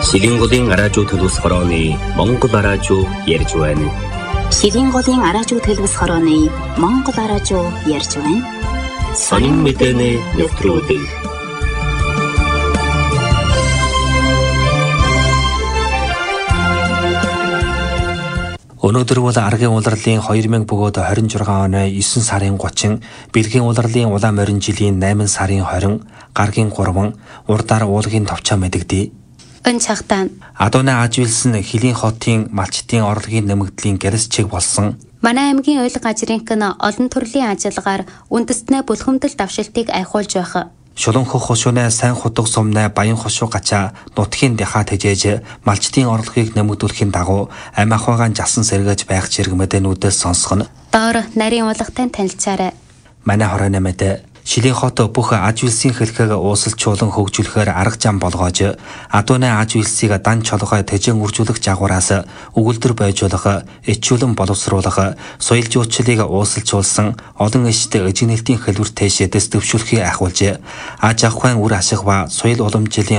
Шилийн голын араажуу төлөвс хорооны Монгол араажуу ярьж байна. Шилийн голын араажуу төлөвс хорооны Монгол араажуу ярьж байна. Сонин мэдээний нэвтрүүлэг. Өнөөдөр бол аргийн улирлын 2026 оны 9 сарын 30, бэлгийн улирлын улаан морин жилийн 8 сарын 20, гаргийн 3, урдаар уулгийн товчоо мэдэгдээ. Энэ цагтаа Адууны ажигласан Хилийн хотын малчтын орлогын нэмэгдлийн гэрс чиг болсон. манай аймгийн уйлга ажрынх нь олон төрлийн ажиллагаар үндэстнээ бүлхэмдэл давшилтыг айхуулж байх. Шулан хөх хошуунаа сайн худаг сумнаа баян хошуу гачаа нутгийн дахаа тэжээж малчтын орлогыг нэмэгдүүлэхийн дагуу амь ахуйгаан жасан сэргээж байх зэрэг мэдээнүүдээс сонсгоно. Доор нарийн уулгатай танилцаарай. Манай хорооны мэдээ Шилийн хот бүх аж үйлсийн хэлхэг уусалчуулан хөгжүүлэхээр арга зам болгоож адууны аж үйлсийг дан чолгой тэжэн үржүүлэх жагуураас өгүүлбэр байжуулах, ичүүлэн боловсруулах, соёл жуулчлалыг уусалчуулсан олон эштэй эжигнэлтийн хэлбэр тэшээдэс төвшүүлэхийг ахиулж аж ахуйн үр ашиг ба соёл уламжлалын